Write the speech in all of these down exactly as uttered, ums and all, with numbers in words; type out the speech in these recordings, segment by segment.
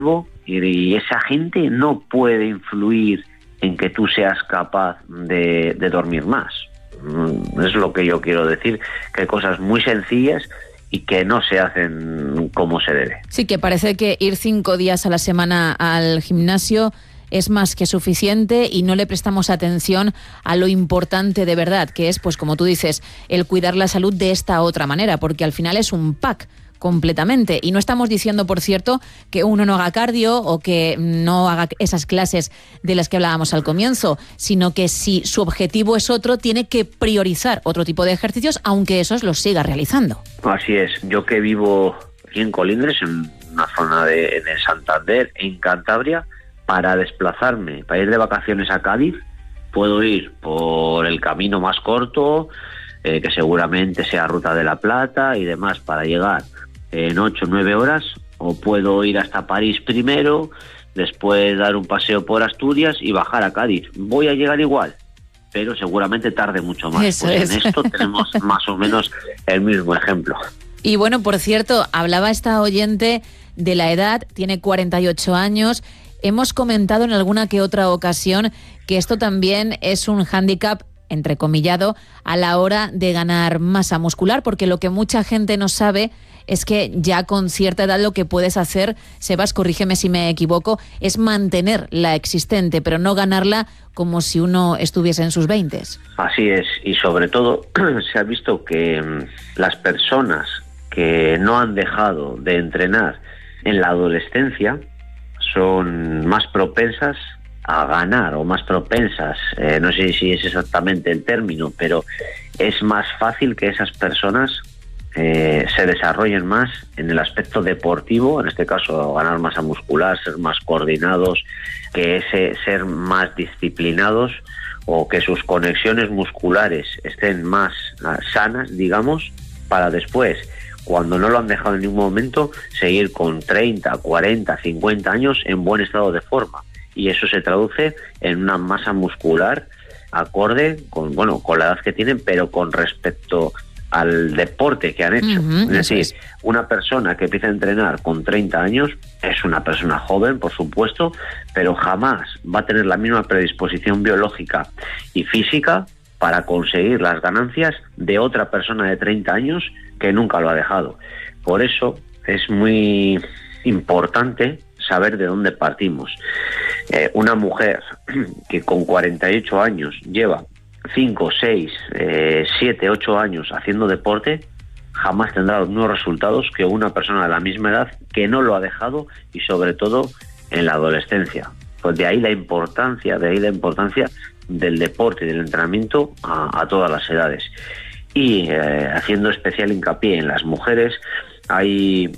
y esa gente no puede influir en que tú seas capaz de, de dormir más. Es lo que yo quiero decir, que hay cosas muy sencillas y que no se hacen como se debe. Sí, que parece que ir cinco días a la semana al gimnasio es más que suficiente y no le prestamos atención a lo importante de verdad, que es, pues como tú dices, el cuidar la salud de esta otra manera, porque al final es un pack completamente. Y no estamos diciendo, por cierto, que uno no haga cardio o que no haga esas clases de las que hablábamos al comienzo, sino que si su objetivo es otro, tiene que priorizar otro tipo de ejercicios, aunque esos los siga realizando. Así es. Yo que vivo aquí en Colindres, en una zona de, de Santander, en Cantabria, para desplazarme, para ir de vacaciones a Cádiz, puedo ir por el camino más corto, eh, que seguramente sea Ruta de la Plata y demás, para llegar en ocho o nueve horas, o puedo ir hasta París primero, después dar un paseo por Asturias y bajar a Cádiz. Voy a llegar igual, pero seguramente tarde mucho más. Eso pues es. En esto tenemos más o menos el mismo ejemplo. Y bueno, por cierto, hablaba esta oyente de la edad, tiene cuarenta y ocho años. Hemos comentado en alguna que otra ocasión que esto también es un hándicap, entrecomillado, a la hora de ganar masa muscular, porque lo que mucha gente no sabe es que ya con cierta edad lo que puedes hacer, Sebas, corrígeme si me equivoco, es mantener la existente, pero no ganarla como si uno estuviese en sus veintes. Así es, y sobre todo se ha visto que mmm, las personas que no han dejado de entrenar en la adolescencia son más propensas a ganar o más propensas, eh, no sé si es exactamente el término, pero es más fácil que esas personas eh, se desarrollen más en el aspecto deportivo, en este caso ganar masa muscular, ser más coordinados, que ese ser más disciplinados o que sus conexiones musculares estén más uh, sanas, digamos, para después, cuando no lo han dejado en ningún momento, seguir con treinta, cuarenta, cincuenta años en buen estado de forma. Y eso se traduce en una masa muscular acorde con, bueno, con la edad que tienen, pero con respecto al deporte que han hecho. Uh-huh, es decir, es. Una persona que empieza a entrenar con treinta años es una persona joven, por supuesto, pero jamás va a tener la misma predisposición biológica y física para conseguir las ganancias de otra persona de treinta años que nunca lo ha dejado. Por eso es muy importante saber de dónde partimos. Eh, una mujer que con cuarenta y ocho años lleva cinco, seis, siete, ocho años haciendo deporte, jamás tendrá los mismos resultados que una persona de la misma edad que no lo ha dejado, y sobre todo en la adolescencia. Pues de ahí la importancia, de ahí la importancia del deporte y del entrenamiento a, a todas las edades. Y eh, haciendo especial hincapié en las mujeres, hay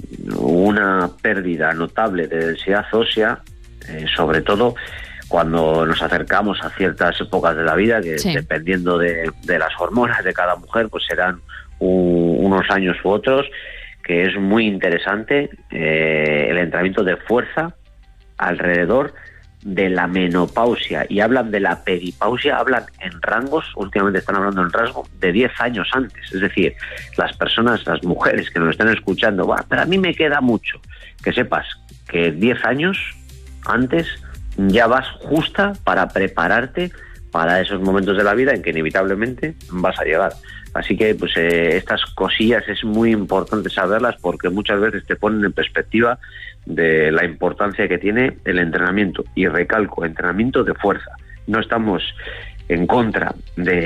una pérdida notable de densidad ósea, eh, sobre todo cuando nos acercamos a ciertas épocas de la vida, que sí, dependiendo de, de las hormonas de cada mujer, pues serán un, unos años u otros, que es muy interesante eh, el entrenamiento de fuerza alrededor de la menopausia, y hablan de la peripausia, hablan en rangos, últimamente están hablando en rango de diez años antes. Es decir, las personas, las mujeres que nos están escuchando, bah, pero a mí me queda mucho, que sepas que diez años antes ya vas justa para prepararte para esos momentos de la vida en que inevitablemente vas a llegar. Así que pues eh, estas cosillas es muy importante saberlas, porque muchas veces te ponen en perspectiva de la importancia que tiene el entrenamiento. Y recalco, entrenamiento de fuerza. No estamos en contra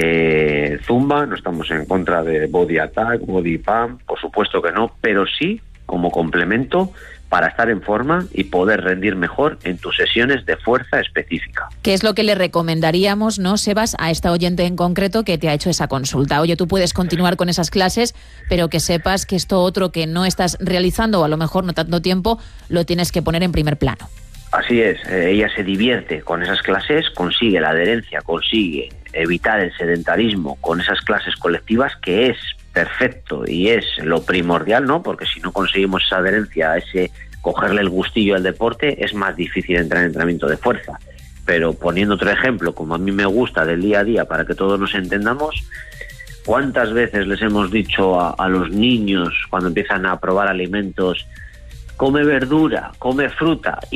de Zumba, no estamos en contra de Body Attack, Body Pump, por supuesto que no, pero sí como complemento para estar en forma y poder rendir mejor en tus sesiones de fuerza específica. ¿Qué es lo que le recomendaríamos, no, Sebas, a esta oyente en concreto que te ha hecho esa consulta? Oye, tú puedes continuar con esas clases, pero que sepas que esto otro que no estás realizando, o a lo mejor no tanto tiempo, lo tienes que poner en primer plano. Así es, eh, ella se divierte con esas clases, consigue la adherencia, consigue evitar el sedentarismo con esas clases colectivas, que es perfecto y es lo primordial, ¿no? Porque si no conseguimos esa adherencia, ese cogerle el gustillo al deporte, es más difícil entrar en entrenamiento de fuerza. Pero poniendo otro ejemplo, como a mí me gusta, del día a día, para que todos nos entendamos, ¿cuántas veces les hemos dicho a, a los niños cuando empiezan a probar alimentos: come verdura, come fruta